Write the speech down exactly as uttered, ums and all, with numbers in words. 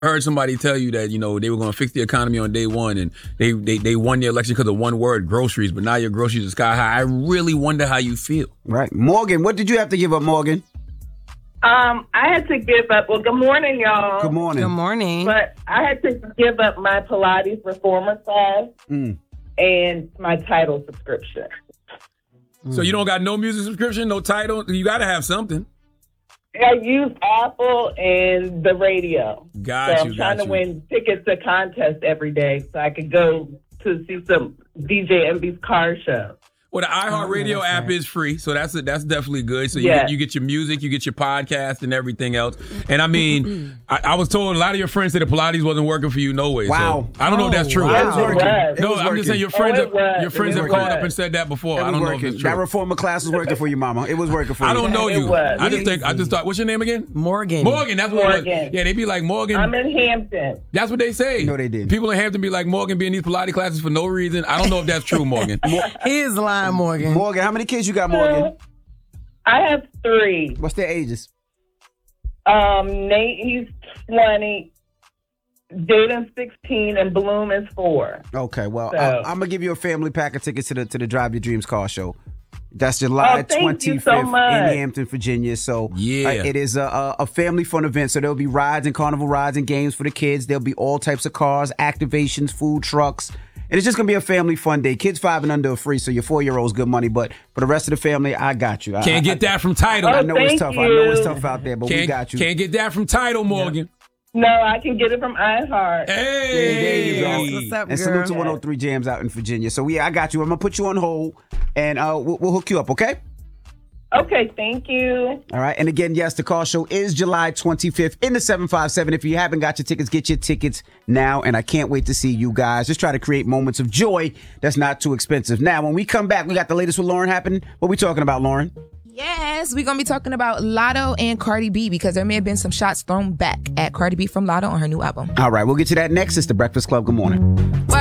heard somebody tell you that, you know, they were going to fix the economy on day one and they, they, they won the election because of one word, groceries, but now your groceries are sky high. I really wonder how you feel. Right. Morgan, what did you have to give up, Morgan? Um, I had to give up, well, good morning, y'all. Good morning. Good morning. But I had to give up my Pilates reformer class Mm. and my Tidal subscription. So you don't got no music subscription, no title? You got to have something. I use Apple and the radio. Got so you, I'm trying got to you. win tickets to contests every day so I could go to see some D J M B's car show. Well, the iHeartRadio Oh, app right. is free, so that's a, that's definitely good. So you, Yeah. get, you get your music, you get your podcast, and everything else. And I mean, I, I was told a lot of your friends said the Pilates wasn't working for you, no way. Wow. So I don't know if that's true. Wow. Yes, It was it working. was. It No, was I'm just working. saying your friends, Oh, it have, was. your friends It have was. called up and said that before. It I was don't know working. if it's That true. reformer class was working for you, Mama. It was working for you. I don't know It you. was. I just think I just thought. What's your name again? Morgan. Morgan. That's what. It was. Morgan. Yeah, they be like Morgan. I'm in Hampton. That's what they say. No, they didn't. People in Hampton be like Morgan being these Pilates classes for no reason. I don't know if that's true, Morgan. He is lying, Morgan. Morgan, how many kids you got, Morgan? I have three. What's their ages? Um, Nate, he's twenty. Jaden's sixteen, and Bloom is four. Okay, well, So- I, I'm gonna give you a family pack of tickets to the to the Drive Your Dreams car show. That's July Oh, thank you twenty-fifth so in much. Hampton, Virginia. So Yeah. uh, it is a, a, a family fun event. So there'll be rides and carnival rides and games for the kids. There'll be all types of cars, activations, food trucks. And it's just going to be a family fun day. Kids five and under are free, so your four-year-old's good money. But for the rest of the family, I got you. I, Can't I, get that from Tidal. I Oh, know it's thank tough. I know it's you. tough out there, but Can't, we got you. can't get that from Tidal, Morgan. No, I can get it from iHeart. Hey, There you go. That's what's up, And girl. salute to one oh three Jams out in Virginia. So, yeah, I got you. I'm going to put you on hold, and uh, we'll, we'll hook you up, okay? Okay, thank you. All right. And again, yes, the car show is July twenty-fifth in the seven five seven. If you haven't got your tickets, get your tickets now. And I can't wait to see you guys. Just try to create moments of joy that's not too expensive. Now, when we come back, we got the latest with Lauren happening. What we talking about, Lauren? Yes, we're going to be talking about Lotto and Cardi B because there may have been some shots thrown back at Cardi B from Lotto on her new album. All right. We'll get to that next. It's The Breakfast Club. Good morning. What